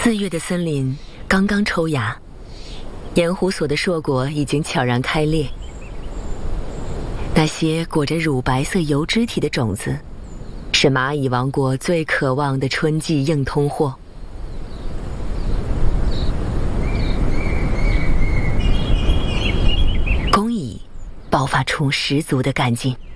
4月的森林刚刚抽芽，盐湖所的硕果已经悄然开裂。那些裹着乳白色油脂体的种子，是蚂蚁王国最渴望的春季硬通货。工蚁爆发出十足的干劲。